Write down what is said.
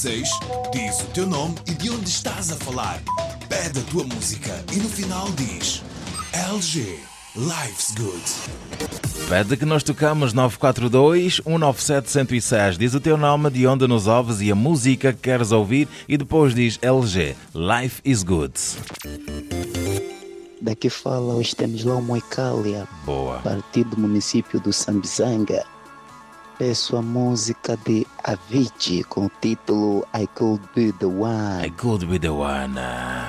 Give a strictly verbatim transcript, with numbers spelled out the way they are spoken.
Seis, diz o teu nome e de onde estás a falar. Pede a tua música e no final diz L G, Life's Good. Pede que nós tocamos nove quatro dois, um nove sete, um zero seis. Diz o teu nome, de onde nos ouves e a música que queres ouvir e depois diz L G, Life is Good. Daqui fala o Estanislao Moicália, Boa. partido do município do Sambizanga. Peço a música de Avicii com o título I Could Be The One. I could be the one.